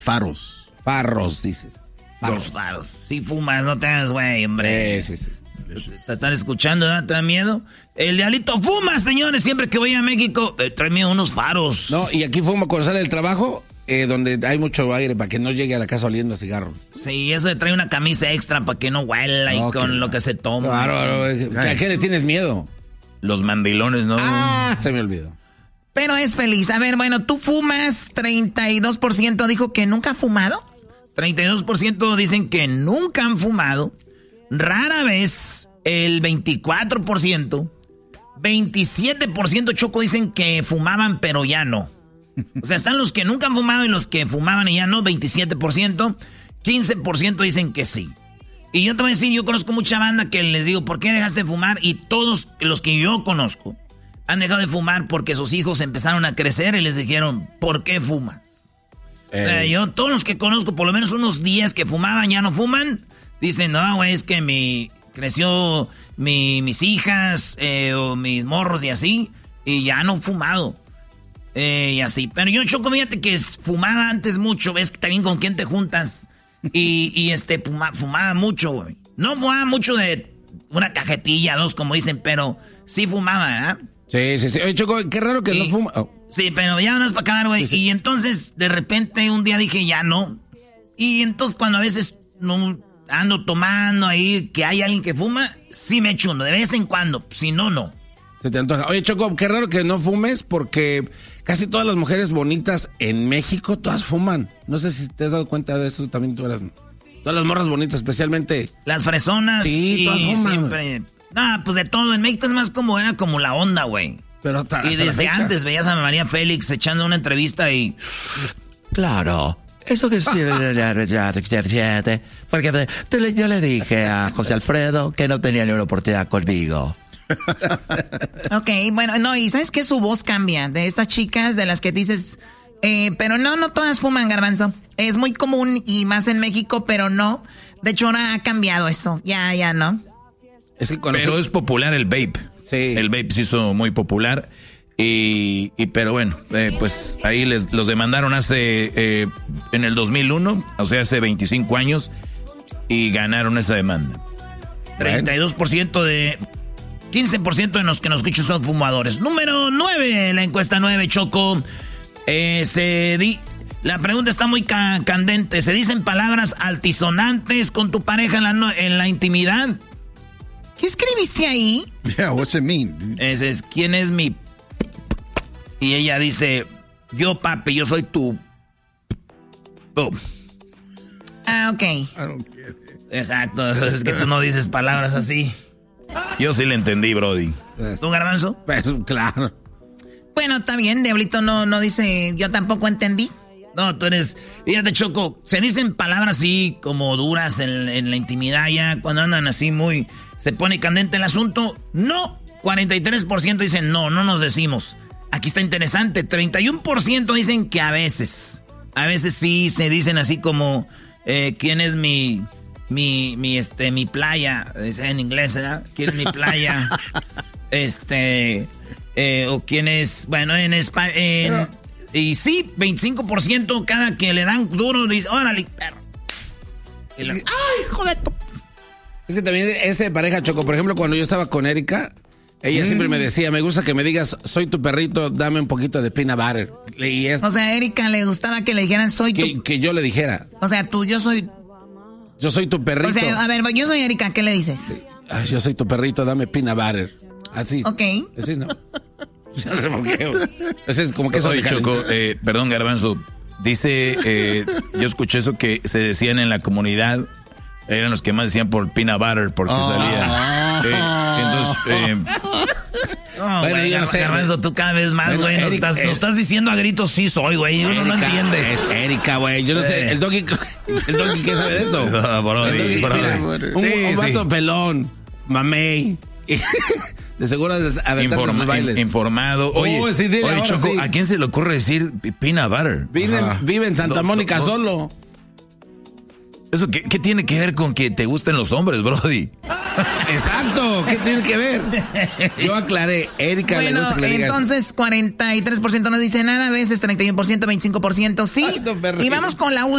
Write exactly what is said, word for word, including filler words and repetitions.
Faros. Farros, dices. Faros. Los faros. Sí fumas, no te hagas, güey, hombre. Sí, sí, sí. Te están escuchando, ¿no? ¿Te da miedo? El diablito fuma, señores. Siempre que voy a México, eh, tráeme unos faros. No, y aquí fumo cuando sale del trabajo, eh, donde hay mucho aire, para que no llegue a la casa oliendo a cigarros. Sí, eso de trae una camisa extra para que no huela y okay. Con lo que se toma. Claro, ¿a qué le tienes miedo? Los mandilones, ¿no? Ah, se me olvidó. Pero es feliz. A ver, bueno, tú fumas, treinta y dos por ciento dijo que nunca ha fumado. treinta y dos por ciento dicen que nunca han fumado. Rara vez, el veinticuatro por ciento. veintisiete por ciento, Choco, dicen que fumaban, pero ya no. O sea, están los que nunca han fumado y los que fumaban y ya no, veintisiete por ciento. quince por ciento dicen que sí. Y yo te voy a decir, yo conozco mucha banda que les digo, ¿por qué dejaste de fumar? Y todos los que yo conozco han dejado de fumar porque sus hijos empezaron a crecer y les dijeron, ¿por qué fumas? Eh. O sea, yo, todos los que conozco, por lo menos unos diez que fumaban, ya no fuman. Dicen, no, güey, es que mi, creció mi, mis hijas eh, o mis morros y así, y ya no he fumado. Eh, y así. Pero yo, Choco, fíjate que fumaba antes mucho, ves que también con quién te juntas. Y, y este, fuma, fumaba mucho, güey. No fumaba mucho de una cajetilla, dos, como dicen, pero sí fumaba, ¿eh? Sí, sí, sí. Oye, Choco, qué raro que y, no fuma. Oh. Sí, pero ya andas para acabar, güey. Sí, sí. Y entonces, de repente, un día dije, ya no. Y entonces, cuando a veces no ando tomando ahí, que hay alguien que fuma, sí me echo uno, de vez en cuando. Si no, no. Se te antoja. Oye, Choco, qué raro que no fumes porque casi todas las mujeres bonitas en México, todas fuman. No sé si te has dado cuenta de eso también tú eras. Todas las morras bonitas, especialmente. Las fresonas. Sí, sí, todas fuman. Siempre. Ah, pues de todo. En México es más como, era como la onda, güey. Pero hasta, y hasta desde antes veías a María Félix echando una entrevista y... Claro. Eso que sí, porque yo le dije a José Alfredo que no tenía ni una oportunidad conmigo. Ok, bueno, no, y ¿sabes qué? Su voz cambia de estas chicas de las que dices, eh, pero no, no todas fuman, Garbanzo. Es muy común y más en México, pero no. De hecho, ahora ha cambiado eso. Ya, ya, ¿no? Es que pero es popular el vape. Sí. El vape se hizo muy popular. Y, y pero bueno, eh, pues ahí les los demandaron hace eh, en el dos mil uno, o sea, hace veinticinco años, y ganaron esa demanda. treinta y dos por ciento de... quince por ciento de los que nos escuchan son fumadores. Número nueve, la encuesta nueve, Choco. Eh, se di, la pregunta está muy ca- candente. ¿Se dicen palabras altisonantes con tu pareja en la, no, en la intimidad? ¿Qué escribiste ahí? Yeah, what's it mean? Ese es, ¿quién es mi...? Y ella dice, yo, papi, yo soy tu... Oh. Ah, ok. I don't get it. Exacto, es que tú no dices palabras así. Yo sí le entendí, Brody. ¿Tú, Garbanzo? Pues, claro. Bueno, está bien, Diablito no, no dice, yo tampoco entendí. No, tú eres... Fíjate, Choco, se dicen palabras así como duras en, en la intimidad ya, cuando andan así muy... Se pone candente el asunto. No, cuarenta y tres por ciento dicen no, no nos decimos. Aquí está interesante, treinta y uno por ciento dicen que a veces, a veces sí se dicen así como, eh, ¿quién es mi, mi, mi, este, mi playa? Dice en inglés, ¿verdad? ¿Quién es mi playa? este, eh, o quién es, bueno, en español, y sí, veinticinco por ciento cada que le dan duro, dice, órale, perro. Y la, ¡ay, joder! Es que también ese de pareja, Choco, por ejemplo, cuando yo estaba con Erika, ella mm. siempre me decía, me gusta que me digas, soy tu perrito, dame un poquito de peanut butter. Y es, o sea, a Erika le gustaba que le dijeran, soy que, tu... Que yo le dijera. O sea, tú, yo soy... Yo soy tu perrito. O sea, a ver, yo soy Erika, ¿qué le dices? Sí. Ay, yo soy tu perrito, dame peanut butter. Así. Ok. Así, ¿no? No sé por qué. Ese es como que eso... Oye, Choco, eh, perdón, Garbanzo, dice, eh, yo escuché eso que se decían en la comunidad... Eran los que más decían por peanut butter, porque oh. salía. Eh, entonces, eh, no, bueno, güey, no sé, Garbanzo, tú cada vez más, güey, bueno, nos, estás, nos estás diciendo a gritos, sí soy, güey, uno no entiende. Es Erika, güey, yo no eh. sé, el doggy, el doggy, ¿qué sabe de eso? No, brody, doggy, brody. Mira, un, sí, un vato sí. pelón, mamey, de seguro Informa, sus bailes. Informado. Oye, oh, sí, dile, oye Choco, sí. ¿A quién se le ocurre decir peanut butter? Vive, vive en Santa do, Mónica do, do, solo. ¿Eso qué, qué tiene que ver con que te gusten los hombres, Brody? Exacto, ¿qué tiene que ver? Yo aclaré, Erika bueno, le gusta que le digas. Entonces cuarenta y tres por ciento no dice nada, a veces treinta y uno por ciento, veinticinco por ciento sí. Ay, no, y vamos con la última.